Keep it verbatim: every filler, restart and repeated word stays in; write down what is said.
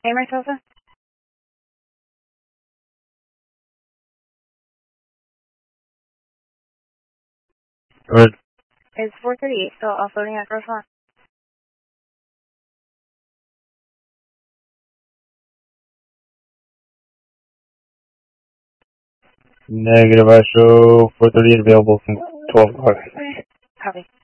Hey, Marcelsa? Good. It's four thirty-eight, still offloading at Gross Lawn. Negative, I show four thirty-eight available since twelve o'clock. Okay. Copy.